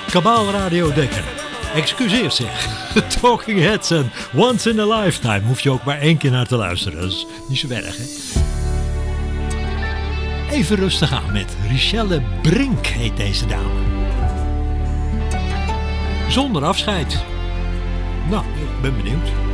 Kabaal Radio Dekker excuseert zich. Talking Heads en Once in a Lifetime hoef je ook maar 1 keer naar te luisteren. Dat is niet zo erg, hè? Even rustig aan met Richelle Brink heet deze dame. Zonder afscheid. Nou, ik ben benieuwd.